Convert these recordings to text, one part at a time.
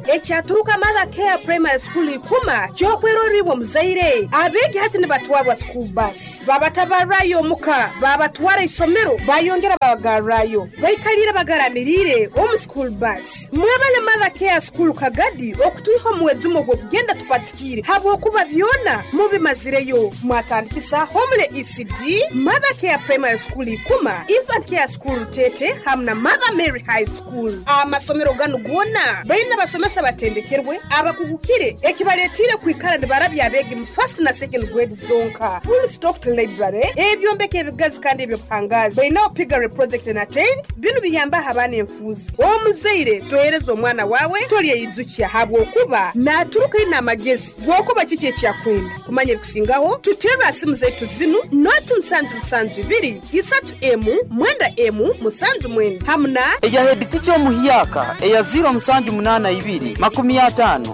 ekyaturuka Mother Care Primary School ikuma kyokweroriibwa muzaire abegi hati ne batwalwa school bus babatabarrayo muka babatwara isomero bayongera babagarrayo baikalira bagaramirire omu school bus mwebale Mother Care School kagadi okutuiha muwezumo gwo kugenda tupatikire habwokuba byona mubimazireyo mwatandikisa homule ECD Mother Care Primary School ikuma Infant Care School Tete hamna Mother Mary High School amasomero gano gwona bayina basomesa batendekerwe abakugukire ekibaletire kwikala ne barabya abegi mu first na second grade zonka full stocked library ebyombeke ebigazi kandi ebyo pangazi bayina pigare project and attend bino biyamba habana enfuzi omuzaire tohereza omwana wawe tolye yizukia habwokuba naturuka ina magezi gwokuba kiki ekyakwenda kumanya kusingaho tuteba asimu zetu zinu not musanzu biri isatu emu mwenda emu musanzu mwenda hamna eya hediticho muhiyaka eya 082 makumi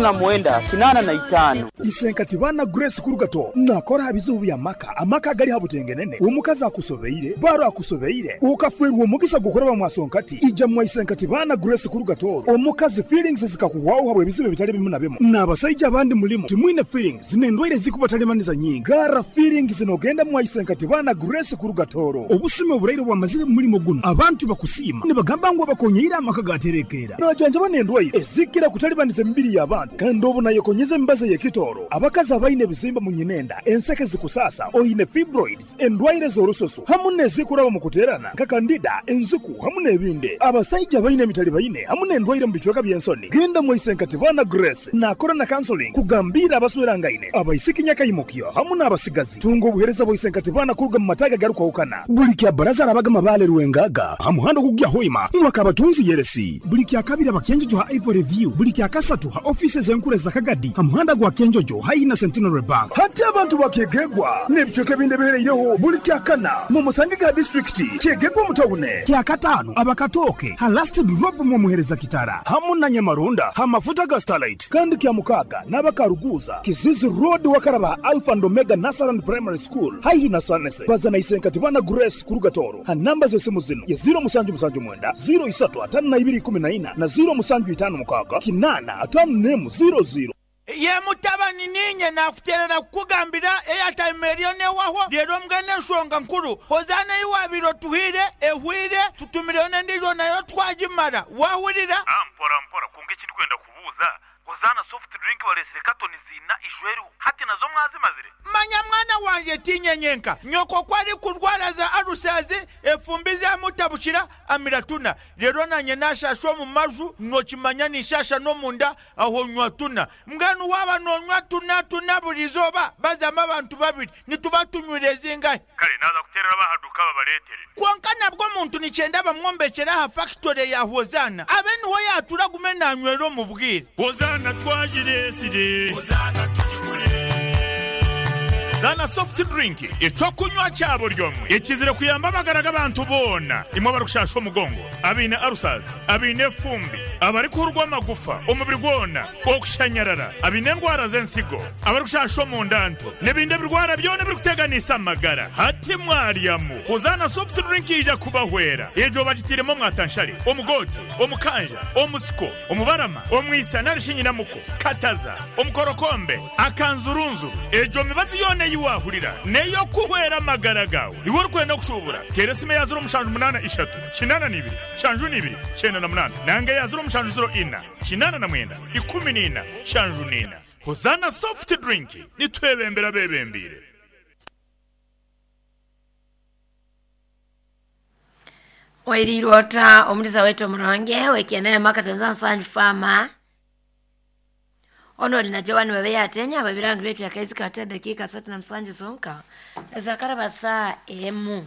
5 isenkati bana Grace Kurugato nakora abizubu ya amaka gali habutengenene umukaza akusobeire baro akusobeire ukafwerwa omukisa gukoraba mwasonkati ija mwa isenkati bana Grace Kurugato omukazi feelings zikakuwaho habwe bizibe bitali bimu na bimu n'abasajja abandi mulimo timwine feelings zinendwire zikubatalемaniza nyingi gara feelings zinogenda mwa isenkati bana Grace Kurugatoro obusume obureire bwa mazire mulimo guno abantu bakusima ne bagamba ngo bakonyira amaka gaterekera najanja banendwaye ezikira kutalibaniza mbiri y'abantu kandi obuna yekonyeze mbaze yekitoro abakazi abaine bizimba mu nyinenda enseke zikusasa oyine fibroids endwaire z'orusoso hamune zikuraba mu kuterana nka kandida enzuku hamune ebinde abasajja baine mitali baine hamune endwaire mu bichweka byensoni genda mu isenkati bana Grace na corona counseling kugambira abaswerangaine abaisikinya kayimukyo hamune abasigazi tungo buhereza bo isenkati bana kuruga mu mataga garuka ukana buli kya baraza arabaga mabale ruwengaga hamuhando kugya hoima mwaka batunzi yeresi buli kya kabira bakenjo ha Ivory View buli kya kasatu ha offices enkure za Kagadi hamuhanda gwa kenjojo haina Centenary Bank hati abantu bakegegwa nebichoke binde bereireho buli kya kana mu Musangiga district kyegegwa mutawune kya katano abakatoke ha last drop mu muhereza kitara hamuna Nyamarunda ha mafuta ga Starlight kandi kya mukaga nabakaruguza Kizizi Road wakaraba Alpha and Omega Nasaran Primary School haina Sanese bazana isenkati bana Grace Kurugatoro ha namba zesimu zino ya 0 035214 na 0 kinana atamnemu 00 ye mutabani ninye nakuterera kugambira airtime erione waho lero mgane nsonga nkuru hozana iwabiro tuhire ehwire tutumirone ndizo nayo twajimara wahurira mpora kunge kindi kwenda kubuza hozana soft drink walesere katoni zina ijweru hati nazo mwazimazire manya mwana wanje tinyenyenka nyoko kwari kurwara za arusazi efumbizi amutabushira amiratuna lero nanye nashashwa mu maju nokimanya nishasha no munda aho nywatuna mganu waba no nywatuna burizoba bazama abantu babiri nitubatunyureze ingahe kale naza kuterera bahaduka babaletere kwanka nabwo muntu nicyenda bamwombekera ha factory ya hozana abeni ho yatura gumena nywero mu bwire hozana twajire sire hozana tujigure Zana soft drink icyo kunywa cyabo ryomwe ikizire kuyamba bagaraga abantu bona imwe barushasho mugongo abine arusazi abine fumbi abari kurwa magufa umubiri gwona okushanyarara abine ndwara zensigo abarushasho mu ndanto nebinde birwara byone biri kuteganisa amagara hati mwariyamu uzana soft drink ija kubahwera ejo bagitiremo mwatanshari omugoti omukanja omusiko omubarama omwisa narishinyina muko kataza omukorokombe akanzurunzu ejo mibazi yone yiwahurira neyo kuhwera magara gawe iwo rukwenda kushubura keresime ya 0 kinana nibiri shanju nibiri chena na munana nange ya 0 kinana na mwenda 14 shanju nina hozana soft drink nitwebembera bebembire Wairota omuliza wetu muronge wekienene maka Tanzania Sand Farmer ono linajawani wewe atenya babirangu betu yakaizi kate dakika 37 zonka zakara basa emu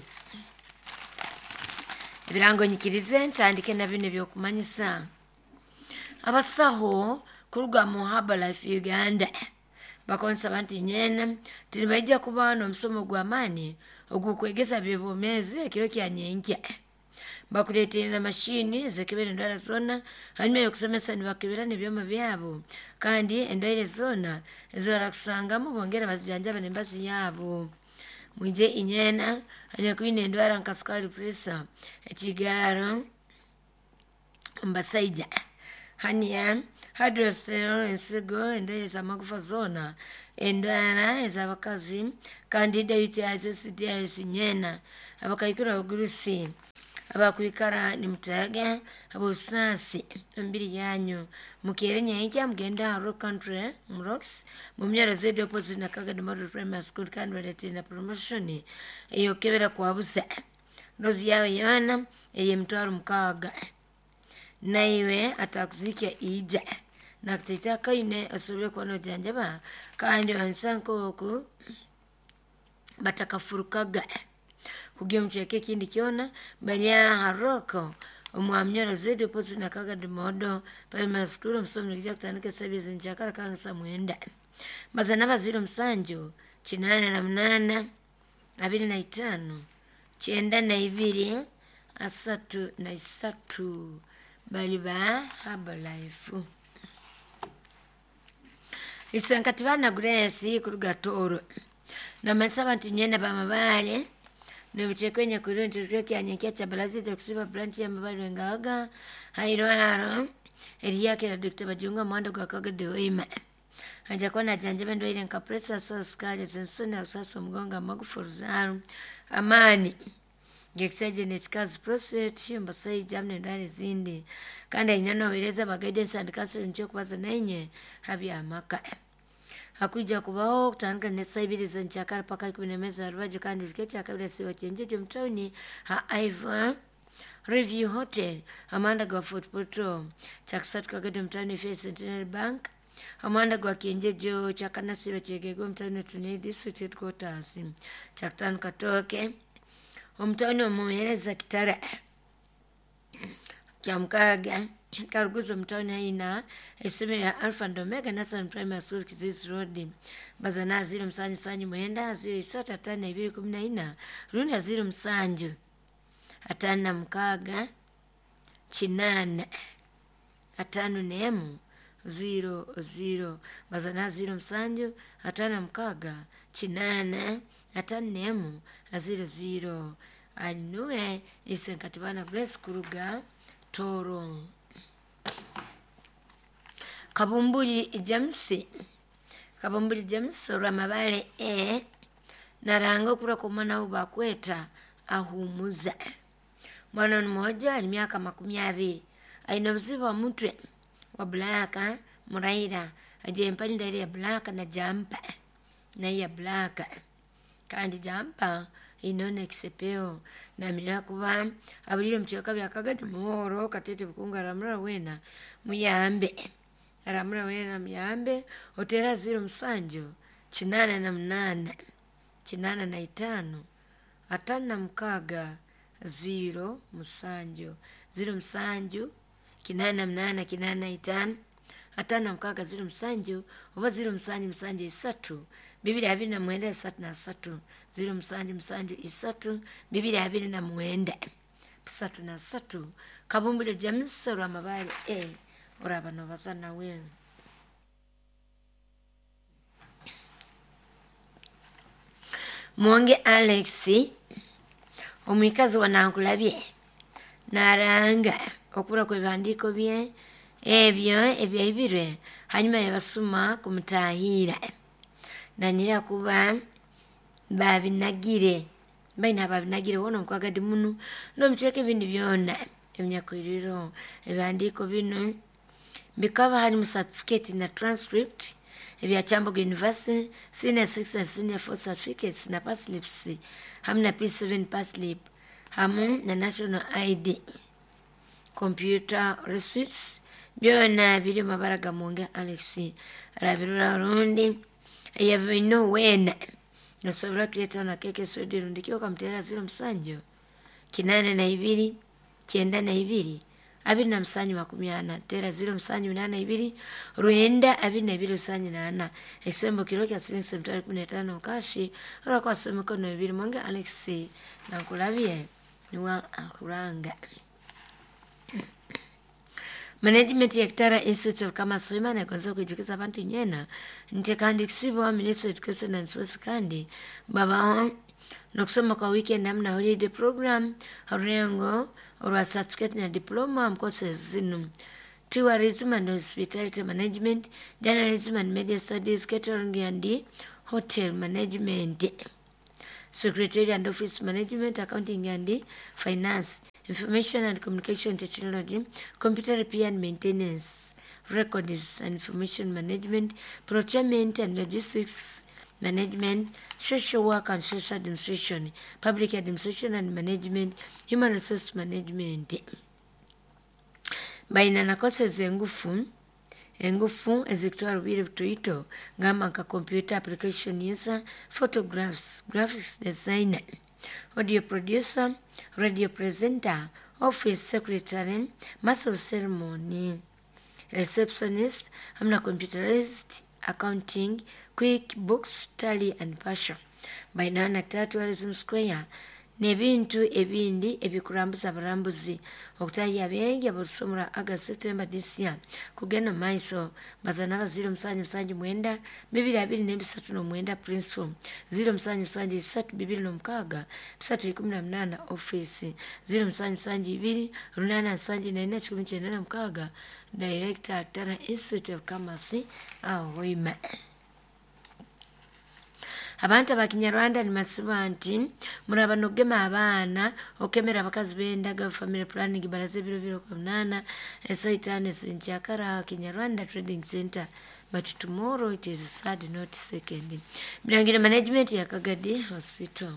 birango nyikirize ntandike na bine byo kumanyisa abasaho kuruga mu Herbalife Uganda bakonsa banti nyene tilibajja kubana omusomo gwa mani ogukwegesa byebomezi ekiro kya nyenkya bakuletera na mashini zekebera ndwara zona hanyuma yokusomesa ni bakebera nebyoma byabo kandi endwaire zona ezora kusanga mu bongera bazijanja banembazi yabo mwije inyena hanya kwine ndwara nkasukari pressure ekigaro mbasaija hanya hydrocele ensigo endwaire z'amagufa zona endwara ez'abakazi candida UTIs STIs nyena abakayikira ogurusi abakwikara ni mutaga abusasi mbiri yanyu mukere nyanyi mugenda Rock Country Rocks mumyara zedo opposite na Kagadi Model Primary School candidate na promotion eyo kebera kwa busa dozi yawe yana eye mtwaro mukaga naiwe atakuzikia ija na kutitaka ine asubire kwa no janjaba kandi wansanko oku batakafurukaga kugia mcheke kindi kiona balia haroko omwamnyoro zedo posi na Kagadi Model Primary School msomi nikija kutandika service nchakara kanga mwenda bazanaba 0 msanjo 8 na 2 chenda na 2 asatu na 3 baliba Herbalife isankativana Grace kurugatoro na masaba ntinyenda bamabale Nubitekwenya kuri nturuke kyanyekia cha balazi kusiba branch ya mabali wengaga hairwaro eliyake la Dr. Bajunga mwanda kwa Kagadi Oima hajakuwa na janjebe ndo ile nkapresa soskari zensoni ya usaso mgonga magufuruzaru amani Geksaje nechikazi prostate mbasai jamne ndani zindi kanda inyano weleza ba guidance and counseling nchio kubaza na inye habi amaka hakuja kubao kutanga nesabiri za nchakara paka kunemeza arwaje kandi riketi akabila siwa chenjeje mtauni ha Ivan Review Hotel Amanda gwa Fort Porto chakisatu Kagadi mtauni Face Centenary Bank Amanda gwa kienjejo chakana siwa chegego mtauni Tunei District Headquarters chakitanu Katoke mtauni umueleza kitara kia mkaga karuguzo mtauni haina esemere ya Alpha and Omega National Primary School Kizizi Road bazana 0 msanju sanju mwenda 0 isata 5 na 214 runi ya 0 msanju atana mkaga chinana atanu nemu 00 bazana 0 msanju atana mkaga chinana atanu nemu 00 alinue isenkatibana Grace kuruga toro Kabumbuli James ramabale narango kura kumana ubakweta ahumuza mwana mmoja ali miaka 20 aina mzivu wa mutwe wa blaka muraira ajempani ndari ya blaka na jampa na ya blaka kandi jampa inone kisepeo na mira kuba abulire mchaka bya Kagadi muhoro katete bukunga ramura wena muyambe ramura wena muyambe otera 0 msanjo 8 na 5 atana mkaga 0 msanjo 0 msanjo 8 na 5 atana mkaga 0 msanjo oba 0 msanjo 3 bibili abiri na mwenda 3 na 3 0 msanju 3 bibili abiri na mwenda 3 na 3 Kabumbuli James ramabale urabano bazana wewe Mwonge Alexi omwikazi wanankulabye naranga okura kwe bandiko bye ebyo ibirwe hanyuma yabasuma kumutahira nanira kuba babinagire baina babinagire wono Kagadi munu no mcheke bindi byona emyakwiriro ebandiko bino bikaba hani mu certificate na transcript ebya Chambogo University senior 6 and senior 4 certificates na pass slips hamna P7 pass slip hamu na national ID computer receipts byona biri mabaraga Mwonge Alexi rabirura rundi yabino wena na sobra creator na keke swedi rundikio kamtera 0 msanjo 8 na 2 9 na 2 abiri na msanju 10 tera 0 msanju 8 na 2 ruenda abiri na 2 msanju na 4 example kilo kia shilingi 15 kashi ora kwa someko no 2 Mwonge Alexi na kulabie niwa akuranga Management ya Kitara Institute of Kama Swima na kwanza kujikiza bantu nyena nite kandi kisibo wa Ministry of Education and Sports kandi baba na kusoma kwa weekend amna holiday program harengo orwa certificate na diploma mkose zinu tourism and hospitality management, journalism and media studies, catering and hotel management, secretary and office management, accounting and finance, information and communication technology, computer repair and maintenance, records and information management, procurement and logistics management, social work and social administration, public administration and management, human resource management. Baina na courses engufu ezikutwala rubiri butoito ngamba nka computer application user, photographs, graphics designer, audio producer, radio presenter, office secretary, master of ceremony, receptionist, hamna computerized, accounting, QuickBooks, Tally and Passion. Baina na tourism square nebintu ebindi ebikurambuza abarambuzi okutaya bengi abasomera August September this year kugenda maiso bazana ba 079 229 principal 079 226 318 office 079 879 director Tara Institute of Commerce ahoima. Abantu abakinyarwanda ni masiba nti muraba nogema abaana okemera abakazi bendaga family planning balaze biro kwa mnana esaitane sinchakara Kinyarwanda Trading Center, but tomorrow it is third not second. Bilangire management ya Kagadi Hospital.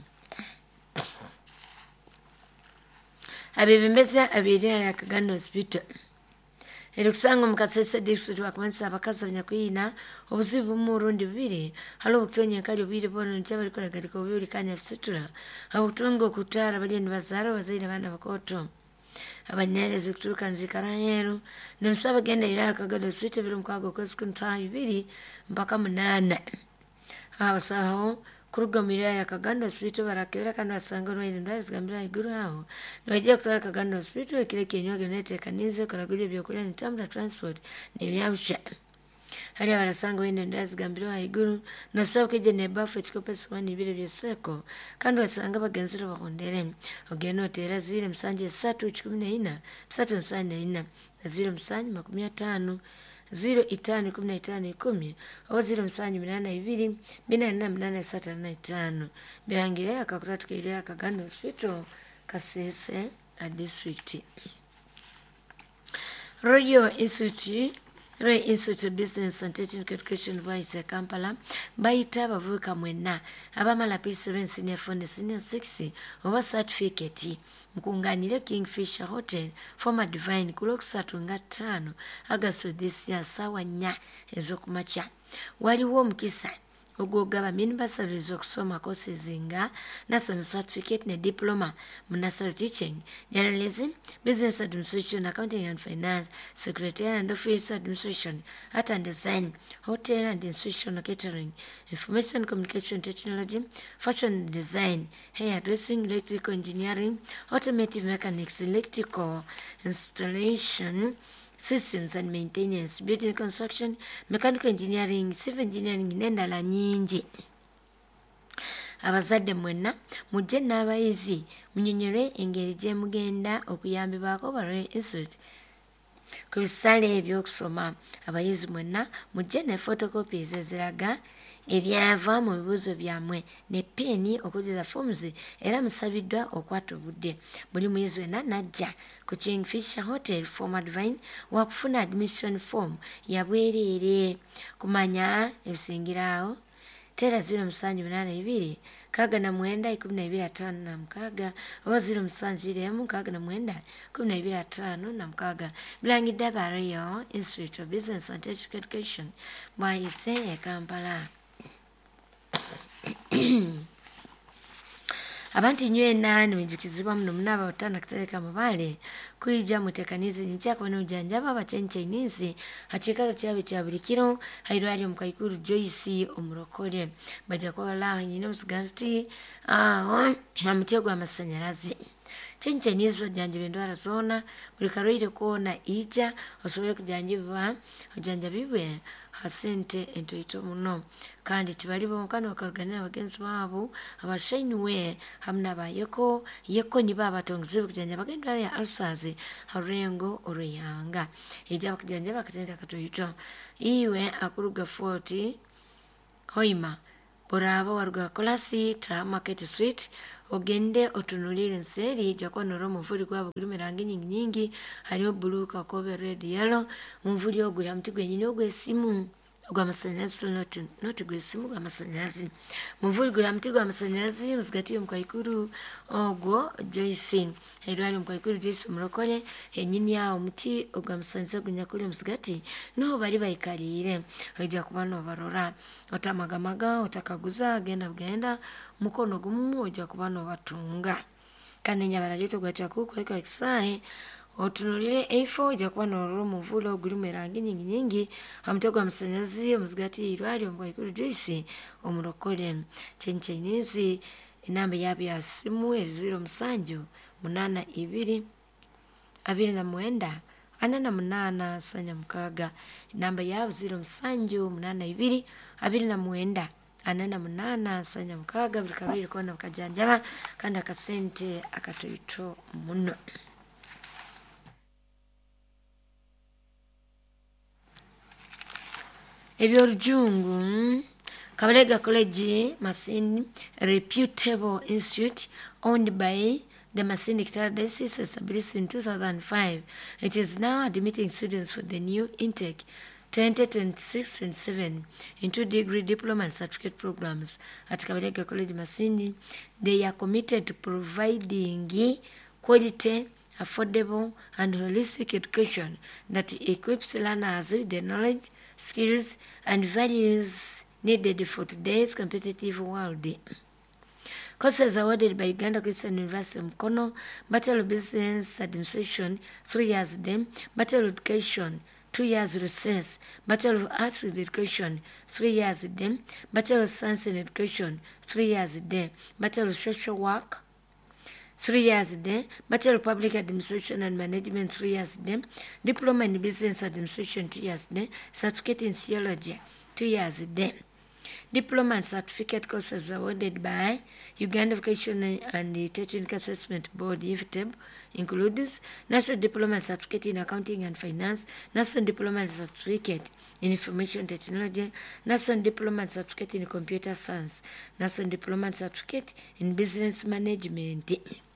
Abibembeza abiri ya Kagadi Hospital. Erukusango mukasese district wakumanisa abakazi abanyakwina obuzibu mu rundi bibiri halo okutonya kali obiri bono nchaba likola galiko obiri kanya fsitula abutungo kutara bali ndibazara bazaire bana bakoto abanyere zikutuka nzikaranyeru nemsaba genda ilala Kagadi Hospital biri mukwago kwesiku ntayo bibiri mpaka 8 abasaho kurugamira ya Kagadi Hospital barakera kandi basanga no indwara zigambira iguru aho nbagiye kutwara Kagadi Hospital kile kenyoge netekanize karagulye byokulya nitambula transport nebyabusha hari abarasanga indwara zigambira iguru nasaba kije ne buffet kopesi wani bire byoseko kandi basanga bagenzera bakondere ogeno tera zire msanje 314 314 zire msanje 15 0-5-15-10 oba 0-8-8-2-8-8-5 birangira akakura tukirira Kagadi Hospital Kasese a district. Royal Institute of Business and Technical Education Vice Kampala baita bavuka mwena abamala P7 senior 4 senior 6 oba certificate mkunganire Kingfisher Hotel former Divine kulokusatu nga 5 August this year sawa nya ezokumacha waliwo mukisa ogogaba minibasari okusoma courses nga national certificate ne diploma mu nursery teaching, journalism, business administration, accounting and finance, secretarial and office administration, art and design, hotel and institutional catering, information communication technology, fashion design, hairdressing, electrical engineering, automotive mechanics, electrical installation, systems and maintenance, building construction, mechanical engineering, civil engineering n'endala nyingi. Abazadde mwenna mujje n'abayizi munyonyole engeri gye mugenda okuyambibwako ba Royal Institute ku bisale ebyokusoma. Abayizi mwenna mujje ne photocopies eziraga ebyava mu bibuuzo byamwe ne peni okujuza forms era musabiddwa okwata obudde. Buli muyizi wenna najja ku Kingfisher Hotel former Divine wakufuna admission form yabwereere kumanya ebisingirawo tera 0-8-2 6 oba 0-7-6 bilangidde aba Royal Institute of Business and Technical Education bwayise e Kampala. Abantu nywena nimejikizibwa mno mnaba utana kutereka mabale kuija mutekanizi nchako ni ujanjaba abachenchainisi hachikaro chabe chabulikiro hairwari mukaikuru Joyce omurokore baja kwa laho nyine musigasti na mutego amasanyarazi Chenchenizo janjibe ndwara zona buli kalwaire koona ija osobole kujanjibwa ojanjabibwe hasente entoito muno kandi tibali bonkano bakaluganira abagenzi baabo abashainiwe hamna abayeko yeko nibo abatongezebwa kujanjaba endwara ya ulcers harengo oruyanga ija bakujanjaba akatenda katoito iwe akuruga 40 hoima borabo waruga kolasi ta market street ogende otunulire nseri jakwa noro muvuri gwabo guri rangi nyingi hariyo blue kakobe red yellow muvuri oguri amti gwenyine ogwesimu ogw'amashanyarazi not gwesimu gw'amashanyarazi muvuri guri amti gw'amashanyarazi muzigati mukayikuru ogwo Joyce herwali mukayikuru Joyce murokole henyini yawo muti ogw'amashanyarazi gunyakuri muzigati no bari bayikarire hojja kubano barora otamagamaga otakaguza genda mukono gumu ojja kubano batunga kandi nyabara lito gwacha kuko eka exai otunulire A4 ojja kubano roro muvulo guri merangi nyingi amtego amashanyarazi omuzigati irwali omukayikuru Joyce omurokole Chinese inamba yabi ya simu 0782 29 8 sanya mukaga namba ya 0782 29 8 sanya mukaga bikariri kona bakajanjaba kandi akasente akatoito muno. Ebyorujungu Kabalega College Masindi, a reputable institute owned by the Masindi Diocese, established in 2005. It is now admitting students for the new intake 2026-27 into degree, diploma and certificate programs at Kabalega College Masindi. They are committed to providing quality, affordable and holistic education that equips learners with the knowledge, skills and values needed for today's competitive world. Courses awarded by Uganda Christian University Mkono: Bachelor of Business Administration 3 years then, Bachelor of Education 2 years research, Bachelor of Arts with Education 3 years then, Bachelor of Science in Education 3 years then, Bachelor of Social Work 3 years then, Bachelor of Public Administration and Management 3 years then, Diploma in Business Administration 2 years then, Certificate in Theology 2 years then. Diploma and certificate courses awarded by Uganda Vocational and Technical Assessment Board (UVTEB) includes National Diploma and Certificate in Accounting and Finance, National Diploma and Certificate in Information Technology, National Diploma and Certificate in Computer Science, National Diploma and Certificate in Business Management,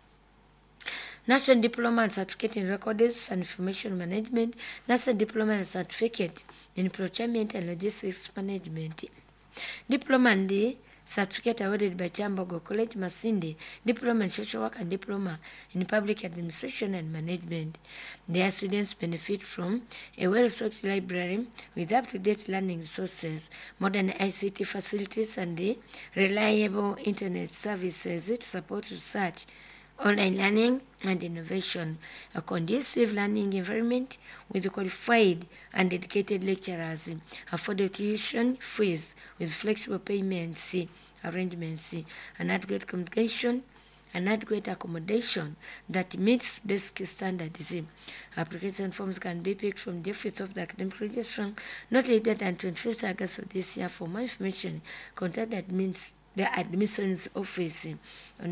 National Diploma and Certificate in Records and Information Management, National Diploma and Certificate in Procurement and Logistics Management. Diploma and certificate awarded by Chambogo College Masindi, Diploma in Social Work and Diploma in Public Administration and Management. Their students benefit from a well-stocked library with up-to-date learning resources, modern ICT facilities and reliable internet services to support research, online learning and innovation, a conducive learning environment with qualified and dedicated lecturers, affordable tuition fees with flexible payments arrangements, and adequate communication and adequate accommodation that meets basic standards. Application forms can be picked from the office of the academic registrar not later than 25th August of this year. For more information, contact the admissions office on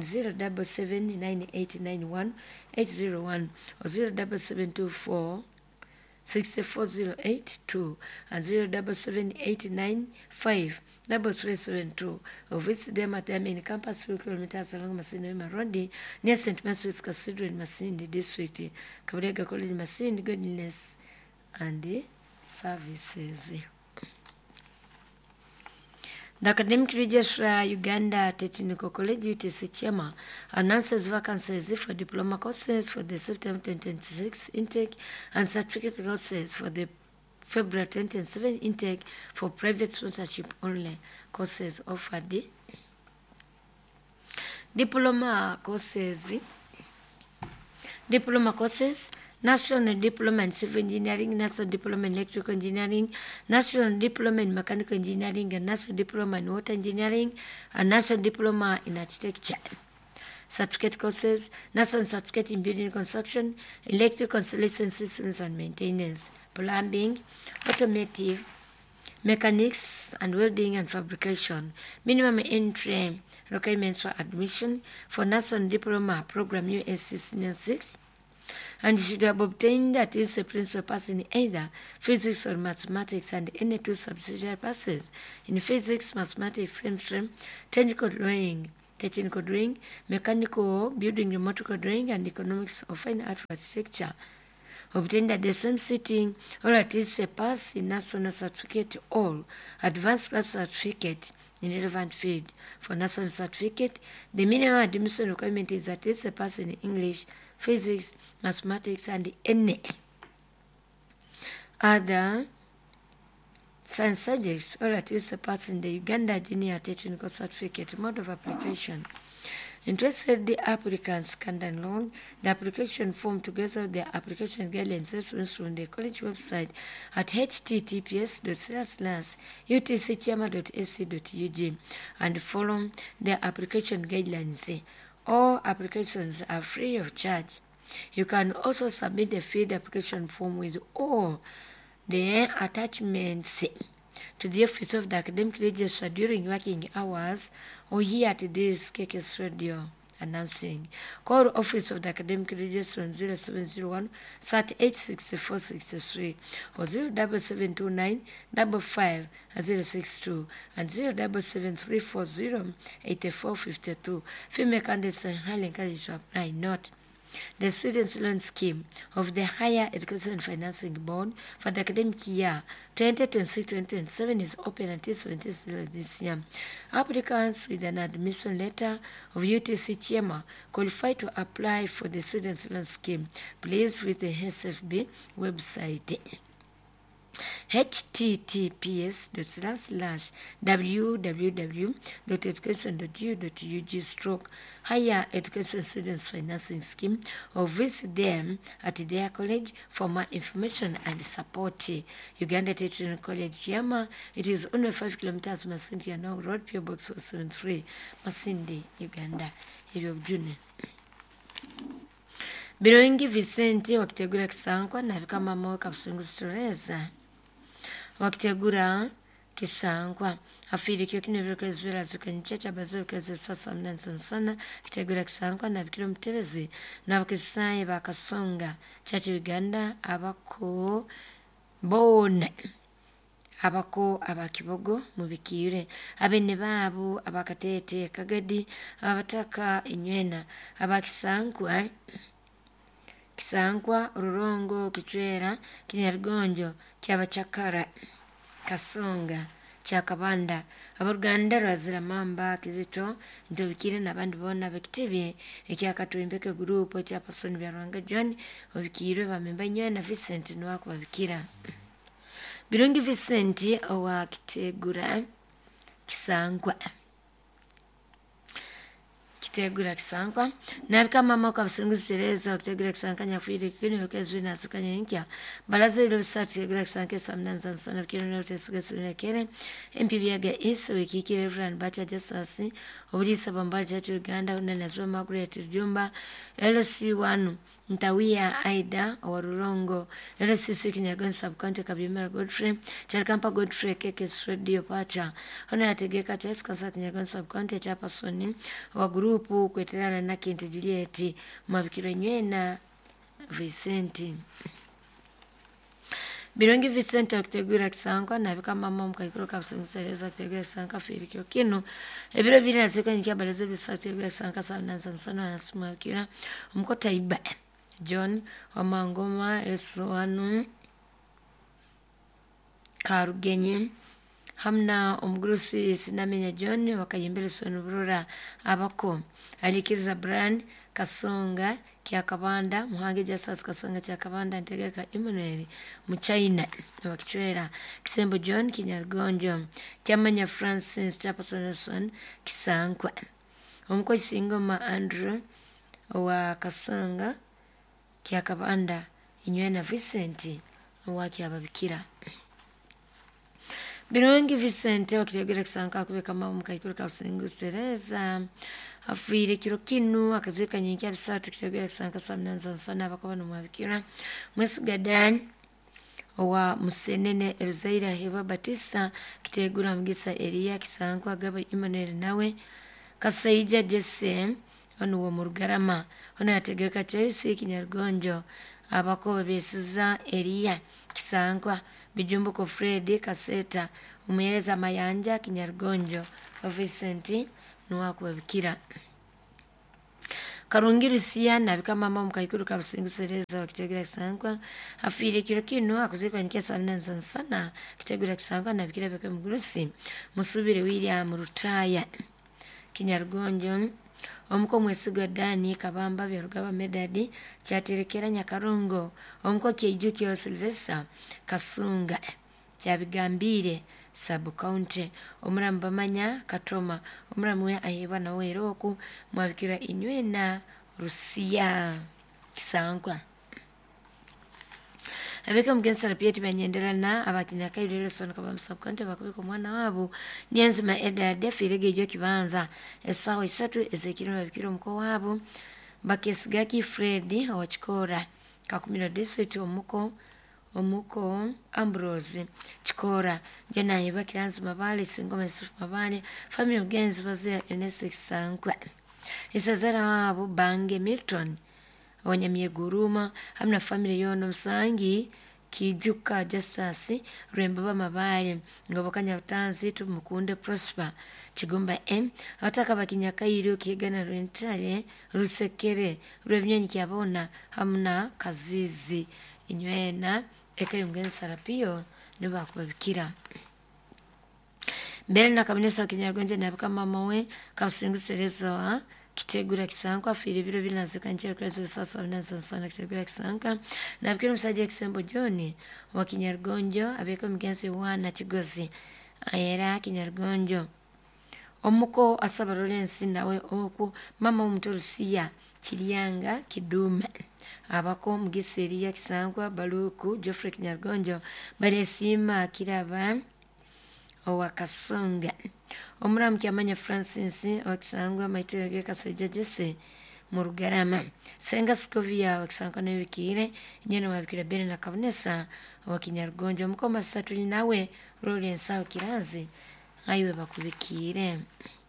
0779891 or 07724 64082 and 077895372 or visit them at their main campus 3 kilometers along Masindi Road near St. Matthew's Cathedral in Masindi District. Kabalega College Masindi, Goodness and Services. The Academic Registrar Uganda Technical College UTC Chama announces vacancies for diploma courses for the September 2026 intake and certificate courses for the February 2027 intake for private sponsorship only courses offered. Diploma courses, National Diploma in Civil Engineering, National Diploma in Electrical Engineering, National Diploma in Mechanical Engineering, and National Diploma in Water Engineering, and National Diploma in Architecture. certificate courses, national certificate in building construction, electrical installation systems and maintenance, plumbing, automotive, mechanics and welding and fabrication. Minimum entry requirements for admission for national diploma program USC Senior 6, and should have obtained at least a principal pass in either physics or mathematics and any two subsidiary passes in physics, mathematics, chemistry, technical drawing, mechanical, building, remote drawing, and economics or fine art architecture. Obtained at the same sitting or at least a pass in national certificate or advanced class certificate in relevant field. For national certificate, the minimum admission requirement is at least a pass in English, physics, mathematics, and any other science subjects, or at least a pass in the Uganda Junior Technical Certificate mode of application. Interested applicants can download the application form together with the application guidelines from the college website at https://utcchiama.ac.ug and follow the application guidelines. All applications are free of charge. You can also submit the field application form with all the attachments to the office of the academic registrar during working hours or here at this KKS radio announcing. Call office of the academic registrar on 0701 386463 or 07729 55 062 and 07734 8452. Female candidates are highly encouraged to apply. Note: the Students' Loan Scheme of the Higher Education Financing Board for the academic year 2026-2027 is open until 17th this year. Applicants with an admission letter of UTC Chiama qualify to apply for the Students' Loan Scheme. Please visit the SFB website. https://www.education.u.ug/higher education students financing scheme or visit them at their college for more information and support. Uganda Technical College Yama, it is only 5 kilometers Masindi Yanao Road, PO Box 473, Masindi, Uganda. June. Biroingi Vicente wakitegura Kisankwa na kama moka Busunguzi Teresa wakitegura Kisankwa afiri kyo kinebeka zwela zikanyicha bazuka sasa mnanzo sana kitegura Kisankwa na bikiro mterezi na bakisaye bakasonga chachi Uganda abako bone abako abakibogo mubikire abene babo abakatete kagadi abataka inywena abakisankwa Kisankwa, Rurongo, Kichwera, Kinyargonjo, Kyabachakara, Kasonga, Chakabanda, Aburuganda, Raziramamba, Kizito, Ndobikire n'abandi bona bekitebye ekyakatuimbeke group cy'apasoni byarwanga John, obikire bamemba nyo na Vincent nwako babikira. Birungi Vincent owa kitegura Kisankwa. Kitegura Kisankwa nabika mama kwa Busunguzi Teresa kitegura Kisankwa nyafiri kini yokezwe na sukanya nkya balaza ilo bisatu kitegura Kisankwa samnanza sana kino notesiga sura kere MPByaga iso wikikire Fran Bacha Jasasi obulisa bambali cha Uganda unena zwa Margaret Jumba LC1 Ntawia Aida Warurongo LCC Kinyagon Subcounty Kabimera Godfrey Chalkampa Godfrey KKS Radio Pacha Hona Tegeka Chess Kansa Kinyagon Subcounty Chapasoni wa grupu kwetelana na Kintu Juliet mabikiro nywena Vicente Birongi Vicente wakitegura Kisankwa na bika mama mkakiro Busunguzi kitegura Kisankwa firikyo kino ebiro biri nasiko nyikia balezo bisatu kitegura Kisankwa samnanza msana anasuma kira umkota iba John Wamangoma Eswanu Karugenye hamna omgurusi sinamenya John wakayimbele Sonurura abako alikiriza Brand Kasonga Kyakabanda Muhange Jasas Kasonga Kyakabanda Ntegeka Emmanuel mu China wakichwera Kisembo John Kinyargonjo Kyamanya Francis Chapasoneson Kisankwa omko Singoma Andrew wa Kasonga Kyakabanda inywena Vincent wa Kyababikira birungi Vicente wakitegera kisanka kubeka mamu kaikuru kasingu Teresa afire kiro kinu akazika nyingi abisatu kitegera kisanka samnanza sana bakaba no mabikira mwesu gadan wa musenene Elzaira Heba Batista kitegura mgisa Elia kisanka agaba Emmanuel nawe Kasaija Jesse ono wo murugarama ono yategeka Chelsea Kinyargonjo abako besiza Elia kisankwa bijumbuko Fred Kaseta umeeleza Mayanja Kinyargonjo Vicenti nuwako bikira Karungiru siya nabika mama mkaikuru kabusingu Sereza wakitegura kisankwa afire kiro kino akuzikwa nikesa mnanza sana kitegura kisankwa nabikira beke mgurusi musubire William Rutaya Kinyargonjo omuko mwesiga Dani Kabamba byarugaba Medadi cyaterekera Nyakarongo omuko Kyejuki Silvesa Kasunga cyabigambire Sub County omuramba manya Katoma omuramwe aheba na weroku mwabikira Inywena Rusia kisankwa abeka mgensa rapieti banyenderana abakinya kairele sona kaba Sub County bakubiko mwana wabo nienzima Edda firege jo kibanza esawa isatu ezekiro babikiro mko wabo bakesigaki Fred awachikora kakumira district omuko Ambrose chikora jana yiba kiranzi mabale singoma Yusuf mabale family ugenzi bazia Ernest Sankwa isazara wabo Bange Milton wanyamie guruma hamna family yono Msangi Kijuka Justice Rwembaba mabale ngobokanya utanzi tumukunde Prosper Chigumba ataka bakinyakairo kigana rentale rusekere rwebyenyi kyabona hamna kazizi Inywena ekayumgensa rapio nibakubabikira mbere na kabinesa Kinyargonjo nabika mama we kabusingu Sereza kitegura kisanka afire biro binazuka nje kwezi sasa binanza sana kitegura kisanka nabikira musaje Kisembo John wa Kinyargonjo abeka mgenzi wana Kigozi ayera Kinyargonjo omuko asaba Lawrence nawe oku mama umuturusiya Kiryanga Kidume abako mugiseria kisankwa Baluku Geoffrey Kinyargonjo balesima kiraba owakasonga omuramu kyamanya Francis wakisangwa Maitege Kasaija Jesse murugarama senga Scovia wakisangwa nebikire nyene wabikira bene na Kabunesa wa Kinyargonjo mukoma satuli nawe Lawrence Kiranzi ayiwe bakubikire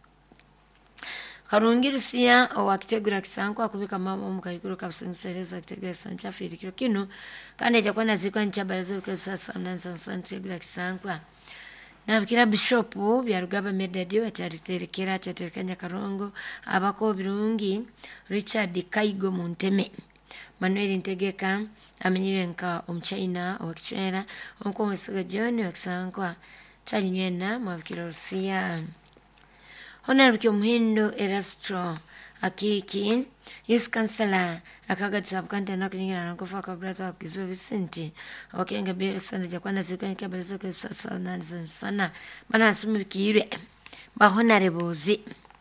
Karungiru siya wakitegura kisanko akubika mama mukayikuru kabusinsereza kitegura sancha firi kiro kino kandi jakwana zikwa nchabarazo kwa sasa mnanza santegura kisanko nabikira Bishop byarugaba Medadi wachaterekera chaterekanya Karongo abako birungi Richard Kaigo Munteme Manuel Ntegeka amenyiwe nka omchaina wakichera onko mwesiga John wakisanko chalinywena mwabikira Rusia Honorable Muhindo Erastro Akiki Youth Councillor akagati Sub County na kunyingira na kufa kwa brother Kizwe Vicente wakenga bere sana jakwana zikanye kabalizo kwa sasa na sana bana asimu kire ba honorables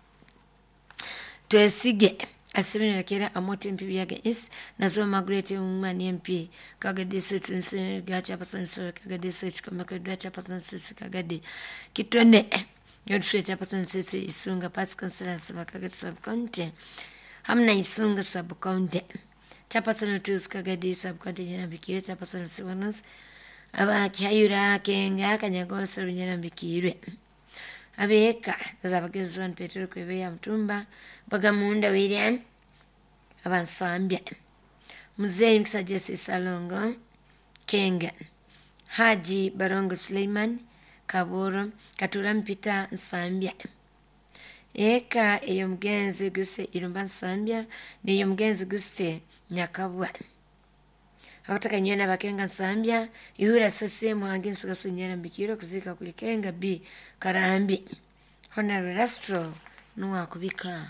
twesige asimene kera amote MP yaga is nazo Margaret Mumani MP kagadi sitsin gacha pasan so kagadi sit kama kagadi pasan sisi kagadi kitone Yodfreta pasan sisi isunga pas councillor sabakagati Sub County hamna isunga Sub County chapasan tus kagadi Sub County nyana bikire chapasan siwanus aba kyayura kenga kanyago saru nyana bikire abeka zabagezwan Petro kwebe ya mtumba bagamunda William abansambya Muzei Msajesi Salongo Kenga Haji Barongo Suleiman Kaboro Katura Mpita Nsambya eka eyo mgenzi guse irumba Nsambya neyo mgenzi guse Nyakabwa abataka nyena bakenga Nsambya ihura sose muhangi nsugasu nyena mbikiro kuzika kulikenga B Karambi Honorable Rastro nuwa kubika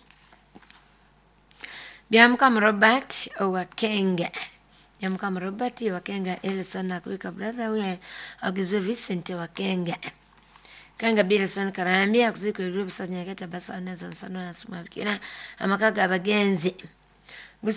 Byamukam Robert Owakenga Yamukam Robert Wakenga Elson kubika brother we Agizwe Vicente Wakenga Kanga Bilson Karambi akuzika irubu sanyaketa basa neza nsano na suma bikira amakaga abagenzi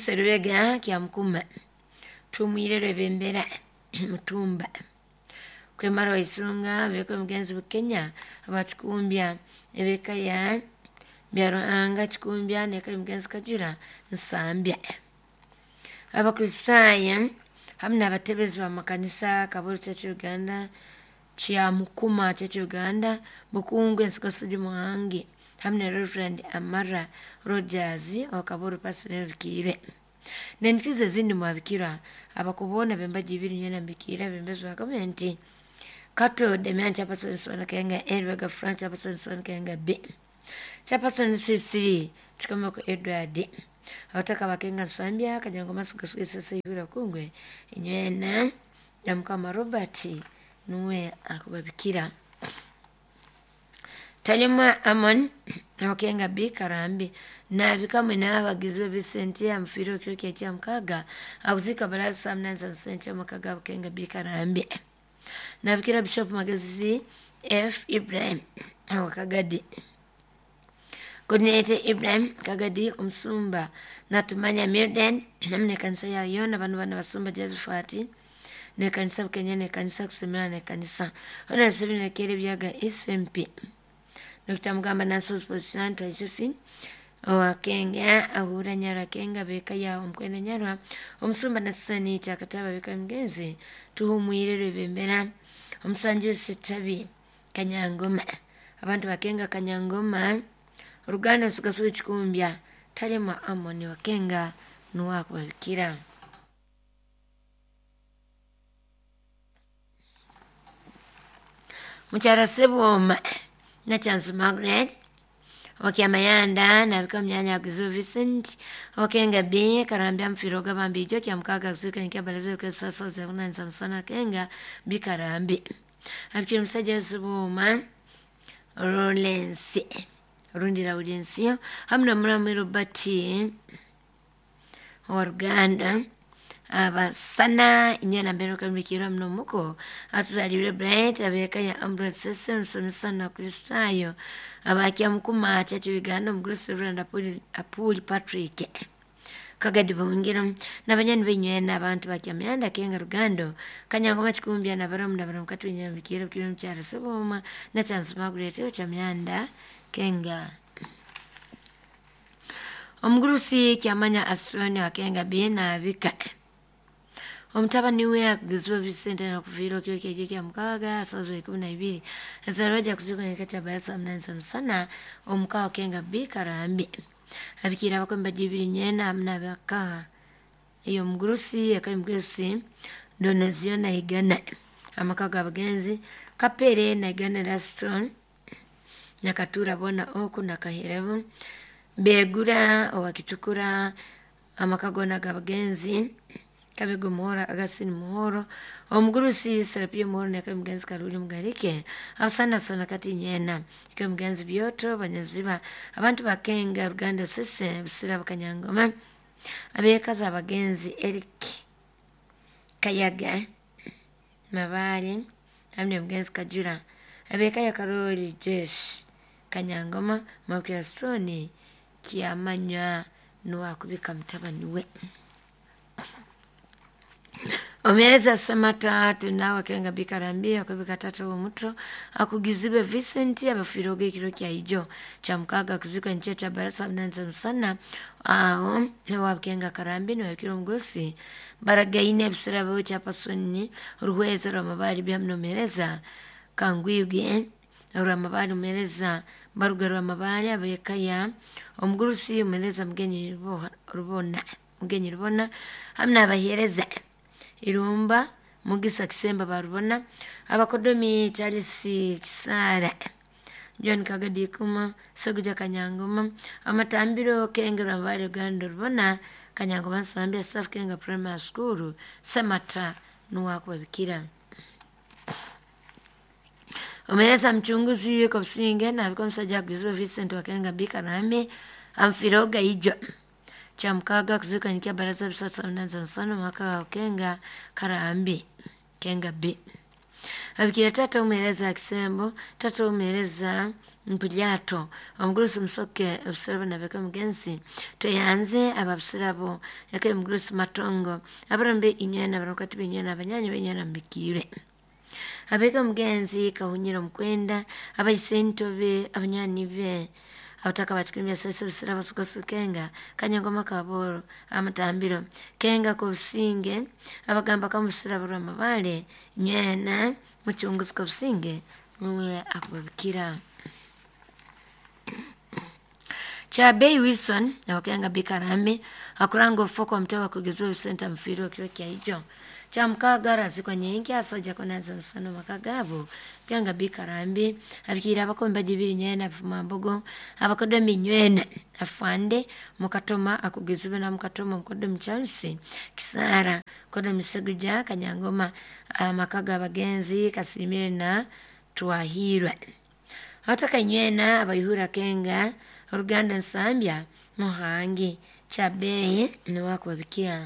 guserwega kyamukuma tumwirere bembera mutumba kwemara waisunga beko mugenzi bukenya abachikumbya ebeka ya byaranga chikumbya neka mugenzi kajira nsambya abakristayo hamna abatebezi ba makanisa Kaburu Church Uganda chia Mukuma Church Uganda Bukungwe Nsikosudi Mwangi hamna Reverend Amara Rogers wa Kaburu Pastor Bikire nendikize zindi mwabikira abakubona bembaji ibiri nyena bikira bembezo wa komenti Kato Demian Chapason Sona Kenga Edward Frank Chapason Sona Kenga B Chapason CC Chikamoko Edward Awataka wakenga Sambia Kanyangoma Sugasugisa Sayura Kungwe Inywena ya Mkama Robert Nuwe akubabikira Talima Amon Wakenga B Karambi na bikamwe n'abagizi Vicente ya mfiro kyo kya mkaga abuzika baraza samnanza Vicente ya mkaga Wakenga B Karambi na bikira Bishop Magazi F Ibrahim Wakagadi Coordinator Ibrahim Kagadi Umsumba Natumanya Mirden namne kanisa ya yona banu basumba Jezufati ne kanisa Kenya ne kanisa kusemera ne kanisa ona sibi ne kere byaga SMP Dr. Mugamba Nasos Position Josephine Wakenga ahura nyara kenga beka ya umkwene nyara umsumba nasani chakataba beka mgenzi tuhumwirere bembera umsanjire setabi Kanyangoma abantu bakenga Kanyangoma Ruganda Sugasuri Chikumbya Talima Amoni Wakenga nuwako babikira Mchara Seboma na Chance Margaret Wakiamayanda na bika mnyanya Gizu Vincent Wakenga B Karambia mfiroga bambijo kia mkaga kusika nikia balazeru kwa sasa zevuna nisamsana Kenga B Karambi Abikira msaja Seboma Rolensi Rundi la Udensio hamna mramiro bati Organda abasana inyana mbero kamikira mnomuko atuzaliwe Bright abeka ya Ambrose System Samsana Kristayo abakia Mukuma Church Uganda mgrusi Rwanda Apuli Patrick Kagadi bongira nabanyani benywena abantu bakyamyanda Kenga Rugando Kanyangoma Chikumbya na baramu na baramu katu inyana mbikira bikira mchara Seboma na Chance Margaret chamyanda Kenga Omgurusi kiamanya Aswani Wakenga bina bika Omtaba niwe akugizwa Vicente na kufiro kio kia mkaga asazo 12 Azaraja kuziko nyakacha barasa mnanza msana Omkawa Kenga bika rambi Abikira wako mbajibiri nyena amna baka Iyo mgurusi yaka mgurusi Donazio na igana Amakaga bagenzi Kapere na igana Raston Nakatura bona oku nakahirevu Begura owakitukura Amakagona gabagenzi Kabego muhora agasini muhoro Omgurusi Serapio muhoro Naka mgenzi Karuli Mgarike Abasana sana kati nyena Ika mgenzi Bioto Banyaziba Abantu bakenga Uganda Sese Bisira Bakanyangoma Abeka za bagenzi Eric Kayaga Mabali Amne mgenzi Kajura Abeka ya Karoli Jesh Kanyangoma Mawkia Soni Kiamanya Nuwa kubika mtabani we Omereza Samata tunawa Kenga Bikarambia kubika tatu umuto Akugizibe Vicente abafiroge kiro kia ijo Chamkaga kuzika nchecha barasa mnanza msana Wakenga Karambi na wakiro mgusi Baragaine Bisira Baucha Pasoni Ruhueza Ramabari Biamno Mereza Kangwiyuge Ramabari Mereza Barugaro Ramabari Abekaya Omgurusi Mereza Mgenyi Rubona Hamna abahereza Irumba Mugisa Kisemba Barubona Abakodomi Charles Kisara John Kagadi Kuma Saguja Kanyangoma Amatambiro Kenga Ramabari Uganda Rubona Kanyangoma Sambia Saf Kenga Primary School Samata Nuwako babikira Omereza mchunguzi yuko msinge na alikuwa msaja kuzua Vincent Wakenga Bika nami amfiroga ijo Chamkaga kuzuka nikia baraza bisasa mnanza msano mwaka wa Kenga Karambi Kenga B Abikira tata umereza Kisembo tata umereza Mpuliato Omgurusi Msoke Usirabo na Beka Mgensi Tuyanze ababusirabo Yake Mgurusi Matongo Abarambe inyena Barokatibi inyena Banyanyi Benyena Mbikire abeka mugenzi kahunyira mukwenda abayisentobe abanyani be abataka batukimya sese bisira basukoso kenga kanyangoma kaboro amatambiro kenga ko businge abagamba kamusira barama bale nywena muchunguzi ko businge mwe akubabikira Chabei Wilson na wakenga Bikarambi akurango foko mtawa kugezo center mfiro kile kia hicho cha mkagara zikwa nyingi asoja konaza msano makagabu kenga Bikarambi abikira abakomba dibiri nyena mambogo abakodo minywena afande mukatoma akugeziwe na mukatoma mkodo mchansi kisara kodo miseguja kanyangoma makaga bagenzi kasimire na tuahirwa hataka nywena abayihura kenga Uruganda nsambya muhangi Chabei ni wakubabikia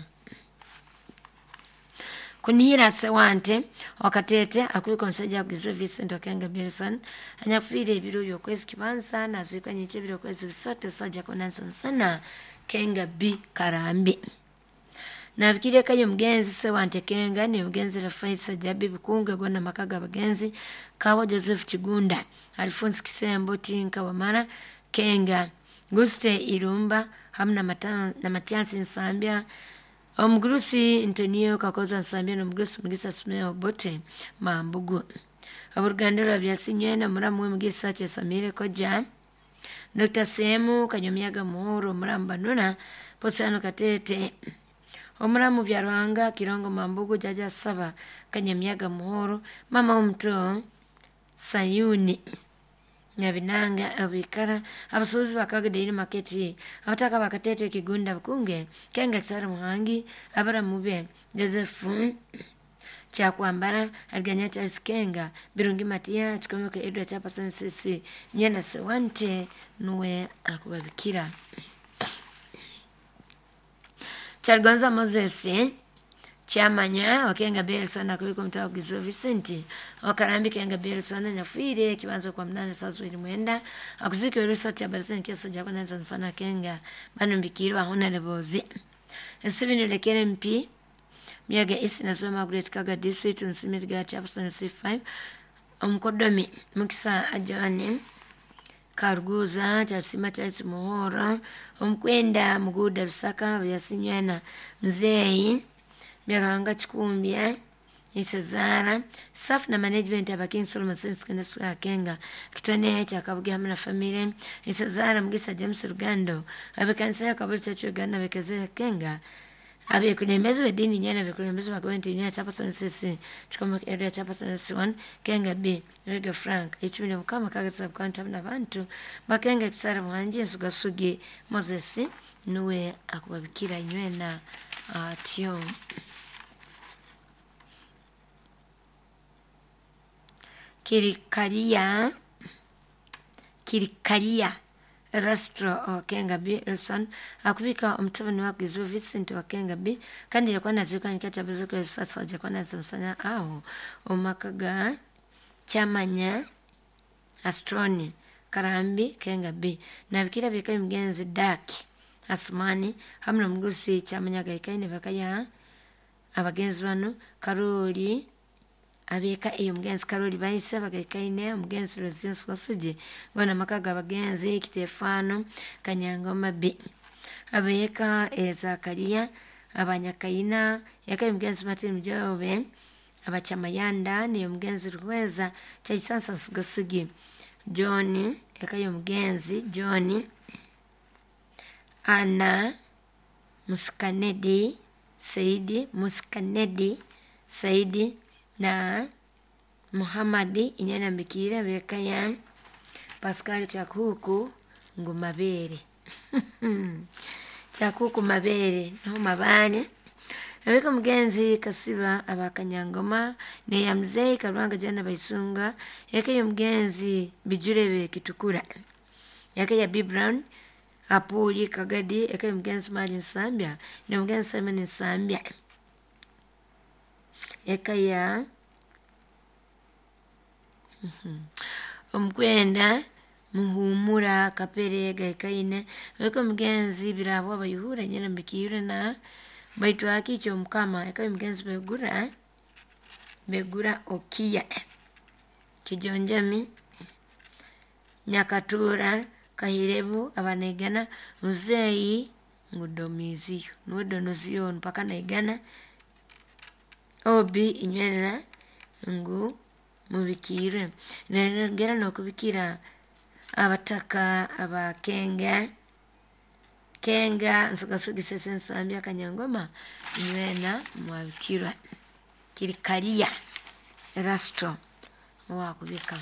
kunihira sewante wakatete akuliko msaja kugizwe Vincent Wakenga Bilson anyakufire ibiru yokwezi kibanza na zikwa nyiche ibiru yokwezi bisote saja konansa msana Kenga B Karambi na bikire kanyo mgenzi sewante kenga ni mgenzi Rafaisa Jabi Bukunge gona makaga bagenzi kawa Joseph Chigunda Alphonse Kisembo Tinka Wamara Kenga Guste Irumba hamna na Matiansi Nsambia Omgrusi Antonio Kakoza Nsambia na Omgrusi Mugisa Sumeo Bote Mambugu Aburugandera Byasinywena Muramu Mugisa Chesamire Koja Dr. Semu Kanyomiaga Muhoro Muramba Nuna Posano Katete Omuramu Byarwanga Kirongo Mambugu Jaja Saba Kanyomiaga Muhoro Mama Umto Sayuni Nyabinanga abikara abasozi bakagederi maketi abataka bakatete Kigunda Bukunge Kenga Kisara Muhangi abara mube Joseph Chakwambara alganya Charles Kenga Birungi Matia chikomeko Edward Chapason Sisi Nyena Sewante nuwe akubabikira Chargonza Moses Chamanya Wakenga Belson akuliko mtawa Gizo Vicenti Wakarambi Kenga Belson na fire kibanzo kwa mnane sazu ili mwenda akuziki welusati ya barisani kiasa jako nanza msana Kenga banu mbikiru ahuna lebozi Steven Ulekene mpi miyaga isi na zoma Great Kaga District Nsimiriga Chapason C5 Mkodomi Mkisa Ajani Karuguza Chasima Chaisi Muhora Mkwenda Mguda Bisaka Vyasinywena Mzei Byaranga Chikumbia Isazara Saf na management ya King Solomon Sense Kenesa Kenga Kitone cha Kabugi hamna familia Isazara Mgisa James Rugando abekanisa ya kaburi cha Uganda bekezea Kenga abe kunembezo wedini nyana bekunembezo makomenti nyana Chapason Sisi chikomo area Chapason S1 Kenga B Rega Frank ichimine mukama kagasa kwanta na bantu bakenga kisara mwanje nsugasugi Moses nuwe akubabikira nywena tio Kirikaria Rastro Kenga B Wilson akubika omtabani wa Gizo Vincent Wakenga B kandi yakwa nazika nikata bezuko sasa jakwa nasansana au omakaga Chamanya Astroni Karambi Kenga B na bikira bikaye mgenzi Daki Asmani hamna mgusi Chamanya gaikaine bakaya abagenzi bano Karoli abeka iyo mgenzi Karoli bayise bagaikaine mgenzi Rosius Kwasuje wana makaga abagenzi Kitefano Kanyangoma B abeka Zakaria abanyakaina yakaye mgenzi Martin Mjobe abachamayanda niyo mgenzi Rweza Chaisansa Gasugi John yakaye mgenzi John Ana Muskanedi Saidi na Muhammadi inyana mbikira bekaya Pascal Chakuku Ngumabere Chakuku Mabere no mabane abeka mgenzi Kasiba abakanyangoma ne ya mzee Karwanga jana baisunga yakaye mgenzi Bijurebe Kitukura yakaye B Brown Apuli Kagadi yakaye mgenzi Mali Nsambia na mgenzi Simon Nsambia yakaya Omkwenda Muhumura Kapere gaikaine weko mgenzi birabo abayuhura nyana mbikire na baitu akicho mkama yakaye mgenzi begura Begura Okia Kijonjami Nyakatura Kahirebu abanegana Muzeyi Ngudomiziyo Nwedonoziyo mpaka naigana Obi inywera ngu mubikire negera nokubikira abataka abakenga nsugasugi nsambya Kanyangoma inywena mwabikira kirikalia Erasto wakubika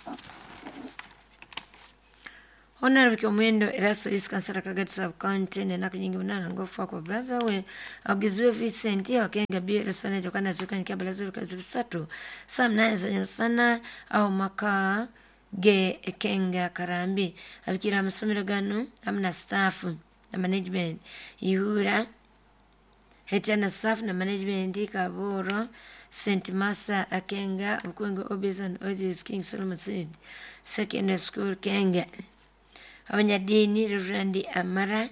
Honorable Komwendo Erasto Kansala Kagadi Sub-County nenaku nyingi munana ngofa kwa brother we agizwe Vincent wakenga biro sana jokana zikani kabla zuru zibisatu sam nane sana au maka ge kenga karambi abikira amasomero gano amna staff na management ihura hetana staff na management Kaboro St. Masa Akenga Ukwengo Obis and Odis King Solomon Seed Secondary School Kenga Abanyadini Reverend Amara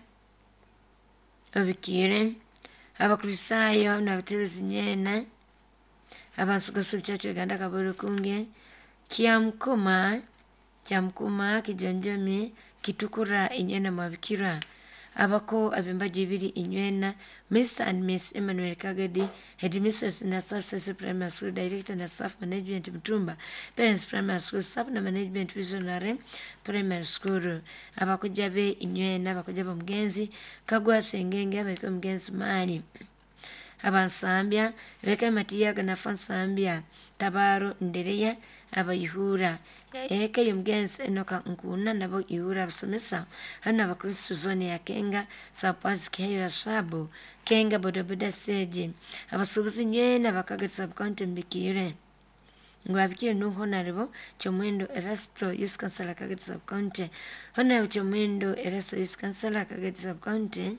Obikire Abakrisayo na Abaterezi Nyena Abansugasu Church Uganda Kaboro Kunge Kiamkuma Kijonjami Kitukura Inyena Mabikira Abako abimbaji ibiri inywena Mr. and Miss Emmanuel Kagadi Headmistress na South Primary School Director na Staff Management Mtumba Parents Primary School Staff na Management Visionary Primary School Abako jabe inywena abako jaba mgenzi Kagwa Sengenge abako mgenzi mali Abansambia Weka Matiyaga na Fansambia Tabaro Ndereya Abayihura Eke yumgenzi enoka nkuna nabo ihura abasomesa hano abakristo zone ya Kenga Sapars Kehira Sabo Kenga Bodaboda Seji abasubuzi nywena Bakagadi Sub-County mbikire Ngwabikire no Honorable Chomwendo Erasto Kansala Kagadi Sub-County Honorable Chomwendo Erasto Kansala Kagadi Sub-County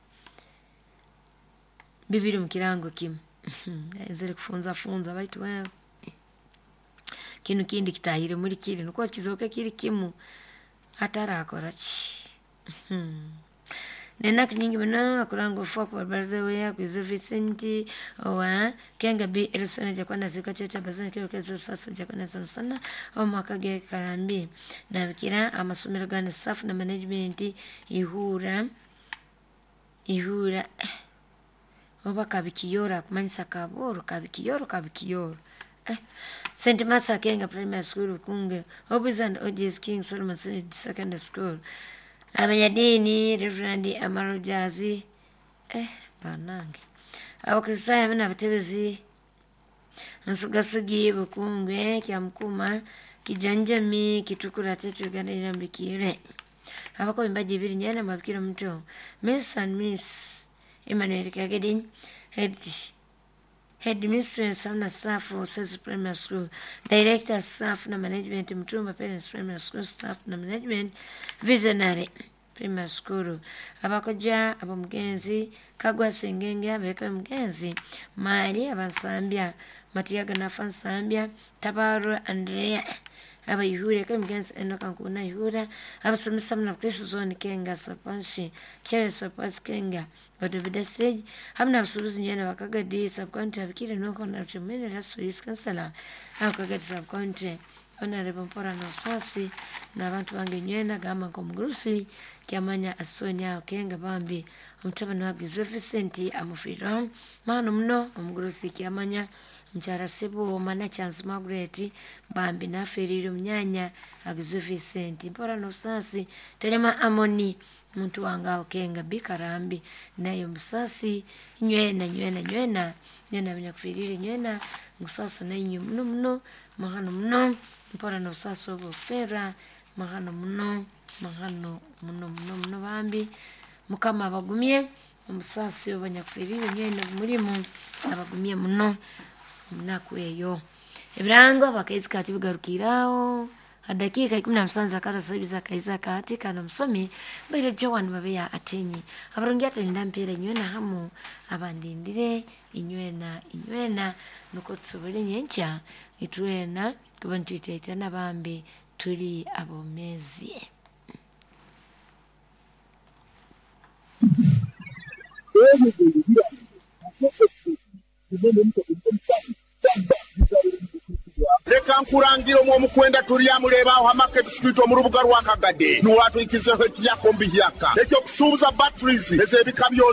Bibiri mukirango kimu Ezere kufunza baitu wewe Kinu kindi kitahire muri kiri nuko kizoka kiri kimu atarakora ki Nena kunyingi bana akurango fwa kwa barza we akuzo Vincent owa Kenga bi Elisona jakwana zika chacha bazana kyo kezo sasa jakwana sana o makage karambi na bikira amasomero gana staff na management ihura oba kabikiyora kumanyisa Kaboro kabikiyoro St. Masa Kenga Primary School Kunge Obis and Odis King Solomon Secondary School Abanyadini Reverend Amaro Jazi banange Abakrisaya mena abaterezi Nsugasugi Bukunge Kiamkuma Kijanjami Kitukura Tetu Uganda Irambikire Abako imbaji ibiri nyana mabikira mto Miss and Miss Emmanuel Kagedi Headmistress na staff of South Primary School, Director staff na management Mtumba Parents Primary School staff na management Visionary Primary School. Abakoja abamgenzi Kagwa Sengenge abeka mgenzi Mali abansambia Matiyaga na Fansambia Tabaro Andrea abayihura ko mgenzi enoka nkuna ihura abasomesa na Kristo zone Kenga Sapansi Kere Sapansi Kenga Bodobida Sage hamna abasubuzi nyana Bakagadi Sub-County abikire noko na Chomwendo Erasto Kansala Kagadi Sub-County Honorable Mpora na Sasi na abantu bange nywena gama ko mugrusi kyamanya asonya Kenga bambi umtabano wagizwe Vincent amufira mano mno umugrusi kyamanya mchara sebu mana chance Margaret bambi na feriro mnyanya agizwe Vincent Mpora na Sasi telema amoni muntu wanga Kenga bikarambi nayo musasi nywena binyakufirire nywena musasa na inyu mno mahano mno Mpora na Sasi obofera mahano mno bambi mukama abagumye umusasi obanyakufirire nywena murimo abagumye mno mnakweyo ibirango bakaizi kati bigarukiraho adakika 17 karasabiza kaiza kati kana msomi bere Joan babeya atenyi abarongi atenda mpere nywena hamu abandindire inywena nuko tsobele nyencha itwena kubantu itena bambi tuli abomezi leka nkurangira omwomukwenda tuli amulebaho ha Market Street omurubuga rwa Kagade niwatwikizeho ekiyakombi hyaka ekyokusuubuza batteries ez'ebika byonna